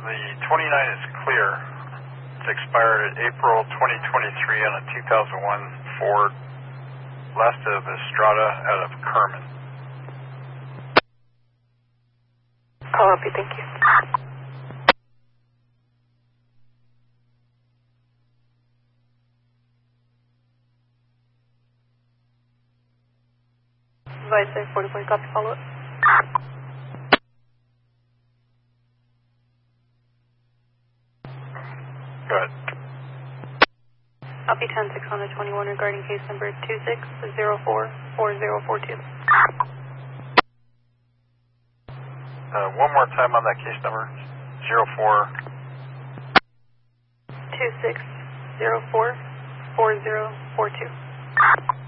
The 29 is clear. It's expired at April 2023 on a 2001 Ford Last of Estrada out of Kerman. Copy, thank you. Advice 44, copy, follow up. Go ahead. Copy 10-6 on the 21 regarding case number 26044042. One more time on that case number, 04. 26044042.